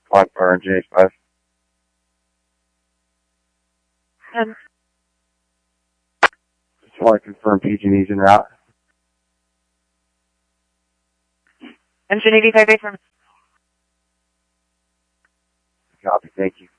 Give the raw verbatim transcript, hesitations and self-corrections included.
five bar and J five. And Just want to confirm P G and E's en route. engine eighty-five eight from Copy, thank you.